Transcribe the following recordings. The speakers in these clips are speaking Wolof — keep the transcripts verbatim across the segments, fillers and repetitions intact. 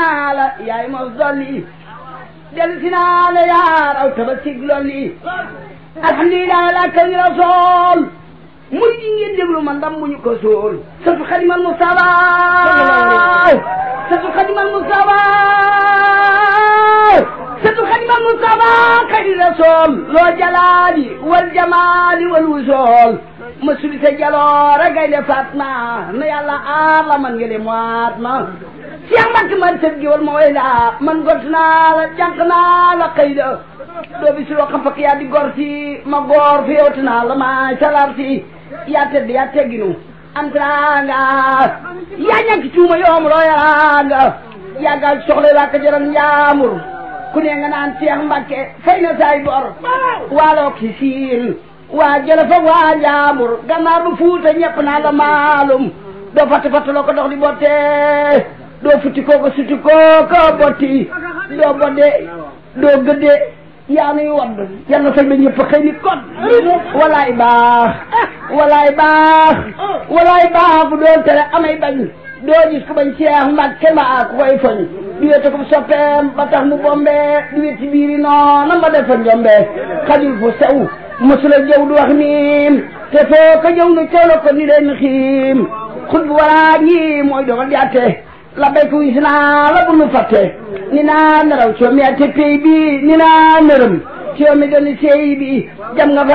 naa la yaay mos dolli dellu si naa la yaa raw tabasig lolli alhamdulilah la kaw ñu rasool murid yi ngeen déglu man ndam bu ñu ko sool satu xadimal Mustafa satu xadimal Mustafa satu xadimal Mustafa xadi rasool loo jalaali wal jamaali wal wusool ma suli sa jaloore gaynde Fatma na yàlla aar la man ngeen moat ma Cheikh Mbacke man sëb gi wal ma way la man gont naa la jànq naa la xëy da doo bi si loo xam fakk yaa di gor si ma goor fi yowti naa la maay salar si yaa tedd yaa tegginu am teraanga yaa ñàkk cuuma yoom loo yaraanga yaa gaal soxla waa ka jaran njaamur ku ne nga naan Cheikh Mbacke fay na saay bor waaloo ki siin waa jële fa waa njaamur gannaar bu fuuta ñepp naa la maalum doo fatt fatt loo ko dox di botte doo futti kooko sutti kooko botti doo bodde doo gëdde yaa nuy wadd yàlla sax la ñëpp xëy ni kon walaay baax walaay baax walaay baax bu doon tere amay bañ doo gis ku bañ Cheikh Mbacke mbaa ku koy foñ di wete ko soppeem ba tax mu bombe di wet ci biiri noona ma defa njombe xajul fu sew mosula jëw du wax miim te foo ko jëw nu teewla ko ni leen xiim xut bu waraa ñi mooy dogal di atte la béyku wis naa la bu nu fàtte ni naa naraw coomi ate pay bi ni naa nërëm coomi doni sey bi jam nga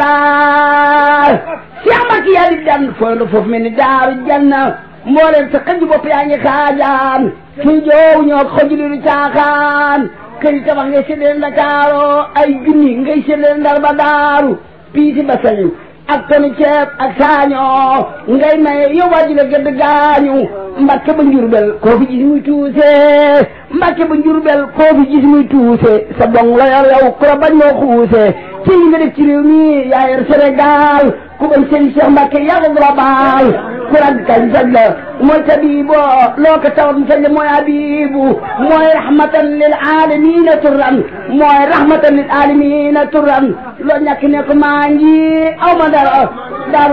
faraar Cheikh Mbacke yaa di dan foondo foofu mel ni daaru janna mbooleem sa xëj bopp yaa ngi xaajaan suy joow ñoo xoj li du caaxaan kër yi tabax ngay séddale Ndakaaro ay junni ngay séddale Ndar ba daaru piisi ba sañu ak toni ceeb ak saañoo ngay maye yow waa ji la gëdd gaañu Mbacke ba Njurbel koo fi gis muy tuuse Mbacke ba Njurbel koo fi gis muy tuuse sa dong la yor yow ku la bañ moo xuuse ci li nga def ci réew mi yaa yor Sénégal ku bañ sëriñ Cheikh Mbacke yaa ko global ku rag kañ saj la mooy tabibo loo ko tawat mu saj la mooy abibu mooy rahmatan lil alamina turran mooy rahmatan lil alamina turran loo ñàkk ne ko maa ngi aw ma dara Daaru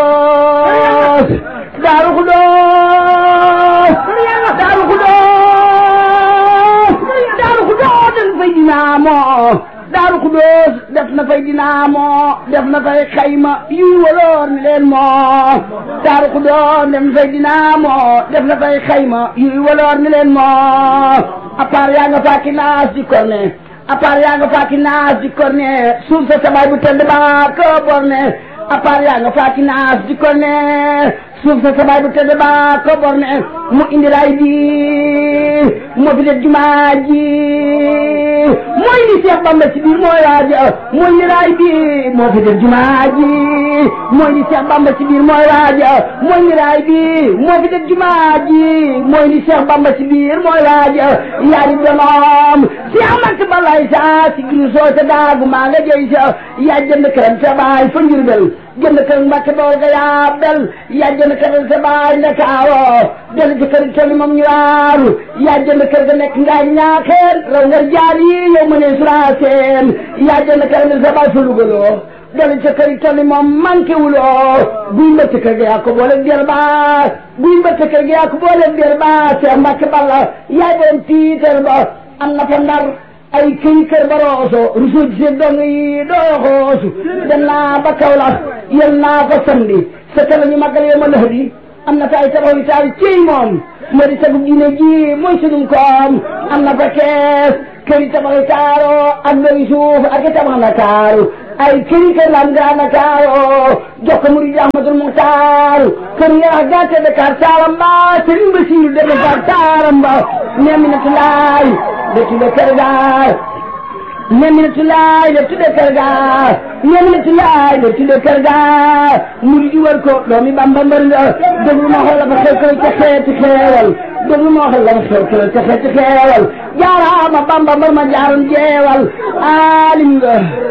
Xudoos Daaru Xudoos Daaru Xudoos Daaru Xudoos dañ fay dinaamoo Daaru Xudoos def na fay dinaamoo def na fay xayma yuy waloor ni leen moo Daaru Xudoos def na fay dinaamoo def na fay xayma yuy waloor ni leen moo à part yaa nga faaki naas di korne à part yaa nga faaki naas di korne suuf sa sabaay bu tedd ba ko borne à part yaa nga faaki naas di korne suuf sa sabaay bu tedd ba ko borne mu indi raay bi moo fi def jumaa ji mooy li Cheikh Bamba ci biir mooy waaja mooy li raay bi moo fi def jumaa ji mooy li Cheikh Bamba ci biir mooy waaja mooy li raay bi moo fi def jumaa ji mooy li Cheikh Bamba ci biir mooy waaja yaari donoom Cheikh Mbacke balay sa si giru soo sa daagu maa nga jëy sa yaa jënd këram sa baay fa Njurbel jënd kër Mbacke Bawol ga yaa bel yaa jënd kër sa baay Ndakaaro jënd ci kër tolli moom ñu waaru yaa jënd kër ga nekk ngaa ñaaxeen raw nga jaar yi yow ma ne suraaseen yaa jënd kër sa baay fa lugaloo jënd ci kër tolli moom manqué wuloo buy mbëtt kër ga yaa ko boole der ba buy mbëtt kër ga yaa ko boole der ba Cheikh Mbacke Balla yaay doon tiitar ba am na fa Ndar ay këy kër ba rooso rusu ci seen dong yi doo xoosu dem naa ba Kaolack yel naa fa samedi sa ta la ñu màggal yow ma lëx di am na fa ay tabax yu taal ciy moom moo di sagu diine ji mooy sunum koom am na fa kees kër yi tabax yu taaro ak lori suuf ak i tabax na taaru ay këri kër lam gaa na taaro jox ko murid Ahmadul Muxtaar kër nga wax gàtte Dakar taaram ba Sëriñ Basiiru de Dakar taaram ba Neminatu Laay de tudde kër ga Neminatu Laay de tudde kër ga Neminatu Laay de tudde kër ga murid yi war ko doomi Bamba mbër nga déglu ma xool la fa xew koy ca xeeti xeewal déglu ma xool la fa xew koy ca xeeti xeewal jaaraama Bamba mbër ma jaaroon jeewal aalim nga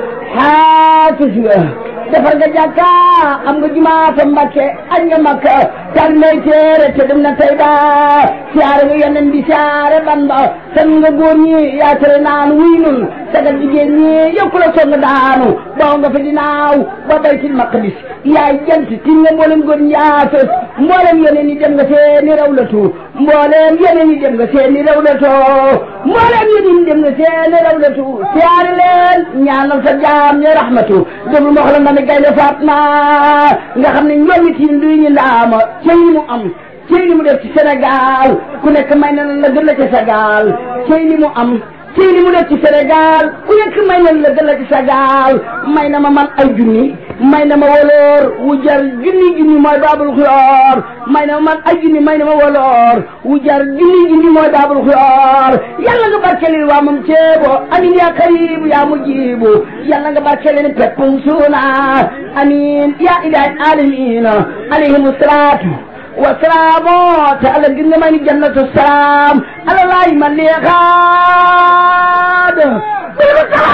xaafis nga defar nga jàkka am nga jumaa fa Mbàkke añ nga Makka tar ngay téere te dem na Tayba siyaare nga yonent bi siyaare Bamba san nga góor ñi yaa tere naan wuy nun sagal jigéen ñi yokku la song daanu daw nga fa dinaaw ba Baytul Maqdis yaay jant tin nga mboolem góor ñi yaa fës mboolem yonent ni dem nga seeni rawlatu mbooleem yeneen yi dem nga seeni rawdatoo mbooleem yeneen yi dem nga seeni rawdatu siyaare leen ñaanal sa jaam ñe rahmatu déglu ma wax la na mi gaynde Fatma nga xam ne ñoom it yi nduy ñu ndaama cey li mu am cey li mu def ci Sénégal ku nekk may na la gën la ci Sénégal cey li mu am cey li mu def ci Sénégal ku nekk may na la gën la ci Sénégal may na ma man ay junni may na ma woloor wu jar junni junni mooy baabul xuyoor may na ma man ay junni may na ma woloor wu jar junni junni mooy baabul xuyoor yàlla nga barkelil waa moom ceebo amin yaa karibu yaa mujibu yàlla nga barkelil peppum suuna amin yaa ilahi alamina alayhimu salaatu wasalaamu te ala gën nga may ni jannatu salaam ala laay ma leexaad